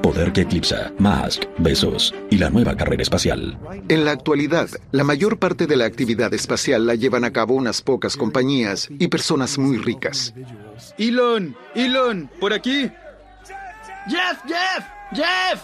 poder que eclipsa Musk, Bezos y la nueva carrera espacial. En la actualidad, la mayor parte de la actividad espacial la llevan a cabo unas pocas compañías y personas muy ricas. Elon, por aquí. Jeff.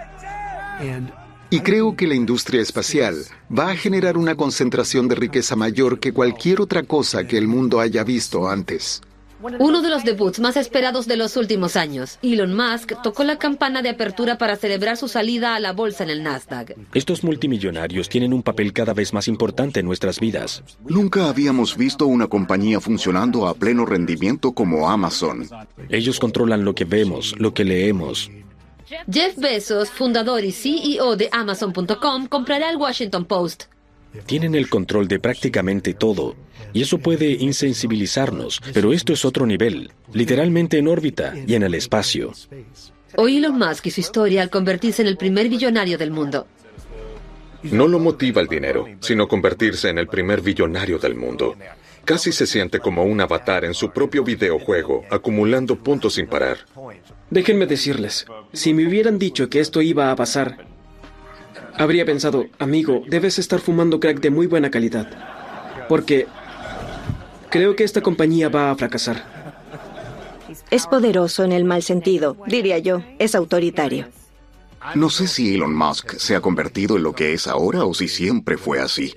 Y creo que la industria espacial va a generar una concentración de riqueza mayor que cualquier otra cosa que el mundo haya visto antes. Uno de los debuts más esperados de los últimos años. Elon Musk tocó la campana de apertura para celebrar su salida a la bolsa en el Nasdaq. Estos multimillonarios tienen un papel cada vez más importante en nuestras vidas. Nunca habíamos visto una compañía funcionando a pleno rendimiento como Amazon. Ellos controlan lo que vemos, lo que leemos. Jeff Bezos, fundador y CEO de Amazon.com, comprará el Washington Post. Tienen el control de prácticamente todo, y eso puede insensibilizarnos, pero esto es otro nivel, literalmente en órbita y en el espacio. Hoy Elon Musk y su historia al convertirse en el primer billonario del mundo. No lo motiva el dinero, sino convertirse en el primer billonario del mundo. Casi se siente como un avatar en su propio videojuego, acumulando puntos sin parar. Déjenme decirles, si me hubieran dicho que esto iba a pasar, habría pensado, amigo, debes estar fumando crack de muy buena calidad, porque creo que esta compañía va a fracasar. Es poderoso en el mal sentido, diría yo, es autoritario. No sé si Elon Musk se ha convertido en lo que es ahora o si siempre fue así.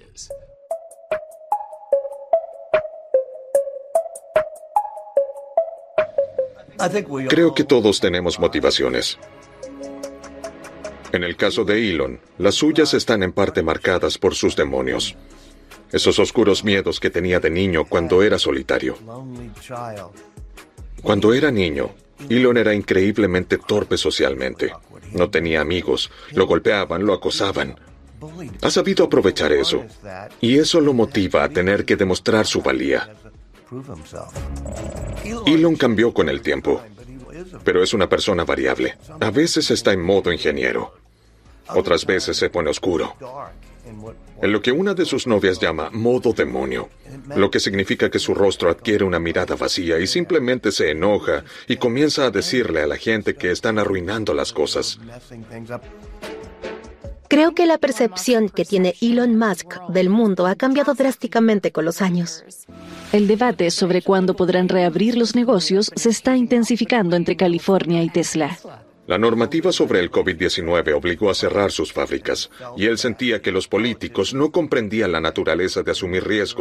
Creo que todos tenemos motivaciones. En el caso de Elon, las suyas están en parte marcadas por sus demonios. Esos oscuros miedos que tenía de niño cuando era solitario. Cuando era niño, Elon era increíblemente torpe socialmente. No tenía amigos, lo golpeaban, lo acosaban. Ha sabido aprovechar eso, y eso lo motiva a tener que demostrar su valía. Elon cambió con el tiempo, pero es una persona variable. A veces está en modo ingeniero, otras veces se pone oscuro. En lo que una de sus novias llama modo demonio, lo que significa que su rostro adquiere una mirada vacía y simplemente se enoja y comienza a decirle a la gente que están arruinando las cosas. Creo que la percepción que tiene Elon Musk del mundo ha cambiado drásticamente con los años. El debate sobre cuándo podrán reabrir los negocios se está intensificando entre California y Tesla. La normativa sobre el COVID-19 obligó a cerrar sus fábricas, y él sentía que los políticos no comprendían la naturaleza de asumir riesgos